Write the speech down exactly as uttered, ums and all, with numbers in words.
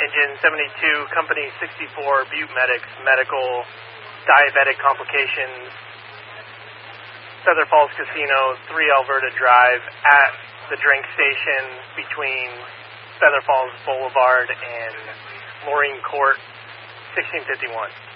Engine seventy-two, Company sixty-four, Butte Medics, medical, diabetic complications, Feather Falls Casino, three Alberta Drive, at the drink station between Feather Falls Boulevard and Laureen Court, sixteen fifty-one.